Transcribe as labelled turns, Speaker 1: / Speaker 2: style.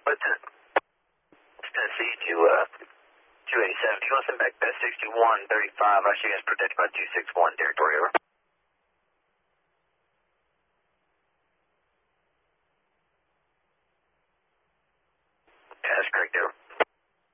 Speaker 1: Lieutenant, it's Tennessee to 287. Do you want to send back that 6135? I see you guys protected by 261 territory, over. Yeah, that's correct, over.